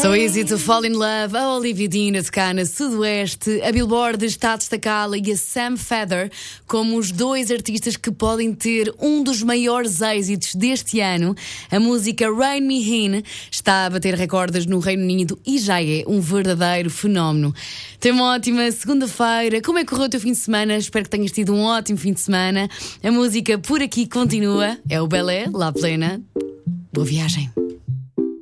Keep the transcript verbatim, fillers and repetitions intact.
So Easy to Fall in Love, a Olivia Dean a tocar na Sudoeste. A Billboard está a destacá-la e a Sam Feder como os dois artistas que podem ter um dos maiores êxitos deste ano. A música Rain Me In está a bater recordes no Reino Unido e já é um verdadeiro fenómeno. Tenha uma ótima segunda-feira. Como é que correu o teu fim de semana? Espero que tenhas tido um ótimo fim de semana. A música por aqui continua. É o Belé, La Plena. Boa viagem.